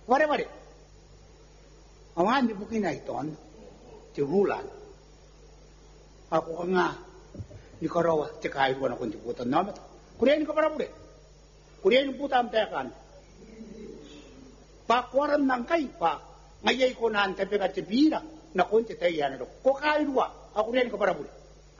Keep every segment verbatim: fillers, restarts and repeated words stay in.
ware-ware. Awan di bukin na iton, ti rulan. Ako ka nga, ni karawa, ti kahit wala kong tiputan naman. Kuriyan ka para muli. Kuriyan yung puta ang tekan. Pakwaran ng kay pa, ngayay ko na ang tepe ka tibira, na kunti tayo yan. Ko kahit wa, ako kuriyan ka para muli.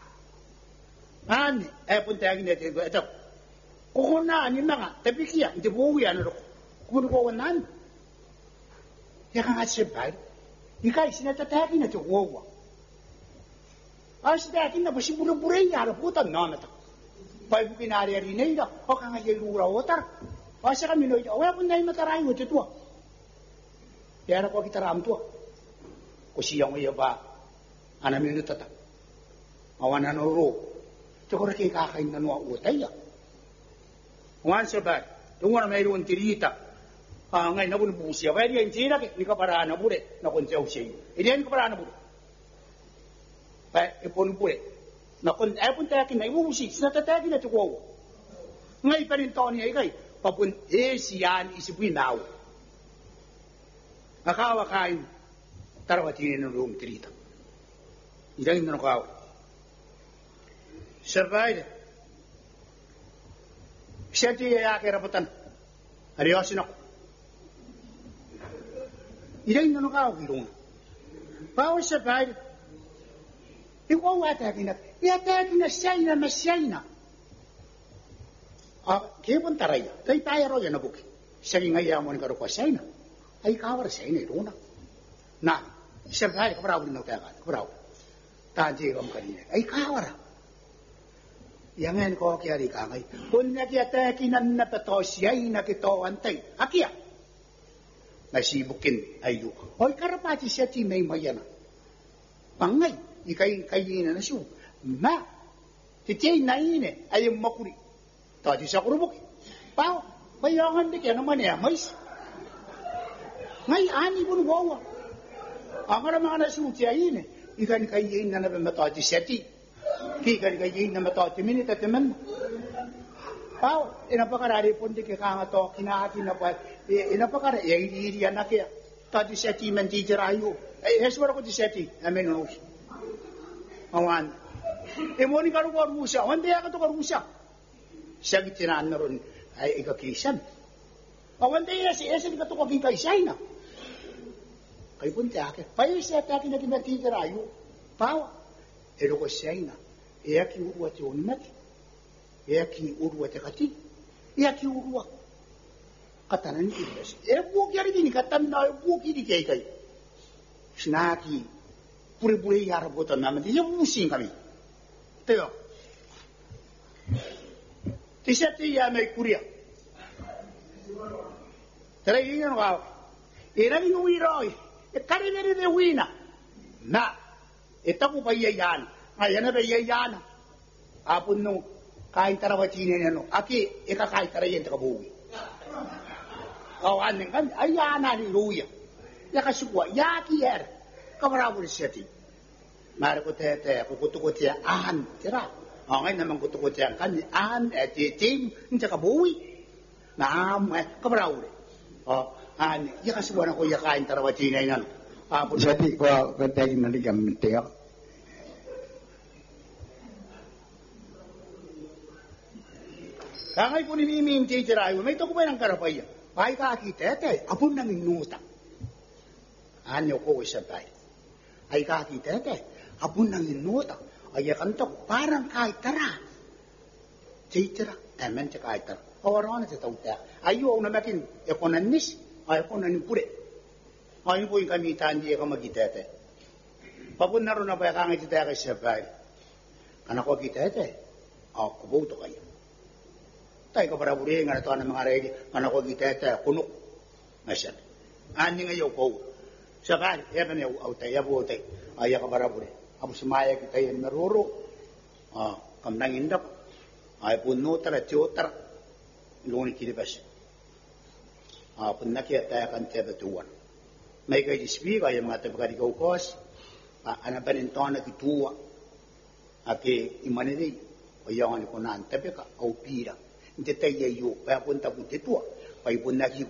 Ani, eh punta yung natin ko, ito. Kukunaan yun na nga, tepe kiya, hindi buwi yan. Kukunan. Yan nga siya ba? Ikay, sinatatakin na ito, wawa. Ang sinatakin na ba si bula-buray yan, putan na natak. Pai bukin ari-ari na ida, o ka nga yung lura otar. O sa kami no ida, wala po na yung matarayin mo, ito. Kaya na ko kita ram to. Kasi yung iya ba, anam yun ito. Awan na noro. Ito ko rin kakain na nuwa utay. Awan sa ba, yung wala mayroon tirita. Ah, ngayon na po nabusiya. Kaya diyan siya, ni kaparaan na po rin, na konsiyaw siya. Hindi yan kaparaan na po rin. Kaya ipon po rin. Nakon, ay pun takin na iwusi, sinatatakin na tukow. Ngay pa rin taon niya ikay, papun, eh siyan isipin daw. Akawa kain, tarawatinin ng room tirita. Idangin na nakaw. Survive. Siya tiya yaki rapatan. Ariyosin ako. Idangin na nakaw, kilungan. Power survive. Ikaw atakin na. Iatakin na siya na masya na. Ah, kaya pun taray. Kaya tayo ro yan na buki. Siya nga yamon ka ro kwa siya na. Ay kawar siya na ito na. Na, siya tayo kapraw din na kaya ka. Kapraw. Tanti kam kanina. Ay kawar. Yang ngayon ko kaya rin kangay. Kung nagiyatakin na natato siya na kito antay. Akiya. Nasibukin ayo. Hoy karapati siya ti may mayana. Pangay. Ikay kayin na siya. Ma, titiyay na ini, ayam makuri. Tadi sa kurubok. Pao, bayangan di kaya naman ya, mais. Ngay, ani pun wawa. Ang mga mga nasuti ay ini, ikan kayin na naman matati seti. Ikan kayin na matati minita teman. Pao, inapakarari pun di kaya nga to, kinahati na pa, inapakarari, ay iriyan na kaya. Tadi seti man titirayo. Ay, heswara ko di seti, amin nunus. Awan. E mo ni karu karu siya. Awan dia ka to karu siya. Siya gitinaan na ron ay ikakisan. Awan dia si esen ka to kagikaisay na. Kay punti akin. Payo siya takin na kinatitirayo. Pawa. Ero ko siya na. Iya ki urwa ti onmat. Iya ki urwa ti kati. Iya ki urwa. Katanan ki bas. E buok yari dini katan na buok ini kay kay. Sinaki. Puri-puri yarabutan naman. Di yung musing kami. Tayo. Tisya tiya may kuriya. Tara yun yung kaw. Ira yung uwiroy. E kari na rin yung uwina. Na. Ito ko pa yayan. Ngayon na ba yayan. Apon nung kain tarawatinin na no. Aki, ikakain tarayin ta kabuwi. Awan ng kan. Ayana ni Luya. Yakasukwa. Yaki yer. Kamarabol siya ti. Mara ko tete, kukutukot siya, ahan, tira. O ngayon naman kutukot siya, kan, ahan, eh, titim, hindi ka buwi. Naam, eh, kamarabol. O, ahan, yakasubuan ako yakain tarawatinay na. Siya ti, ko, kantay naligam, tiyak. Kangay po ni Miming titira, may ito ko ba ng karapaya? Pahay ka akitete, apon nang inuta. Anyo ko isa tayo. Ay kakitete, apun nang inuta, ay kantok, parang kahit tara. Titira, emen siya kahit tara. Awaran na siya tawta. Ayaw na makin, ekonanis, ay ekonanin pure. Ayaw po yung kamitaan, di ka magitete. Papun na rin na ba kang ititete siya ba? Anak ko kitete, ako kubuto kayo. Tayo ka para buri, nga nato ng mga regi, anak ko kitete, kunok. Nasyan. Ani ngayon ko. Sakali, yan na yung autay, yabu autay, ay ka barabure. Amo sumaya kita yan naruro, ah, kamnang indap, ay puno tara, tiyo tara, luni kilibas. Ah, punna kaya tayo kan teba tuwan. May kayo dispi, kaya mga tabi ka di kaukos, ah, anapanin to na kituwa, ake imanili, kaya nga ni kunan tabi ka, au pira. Hindi tayo yayo, kaya punta punta tuwa, kaya punna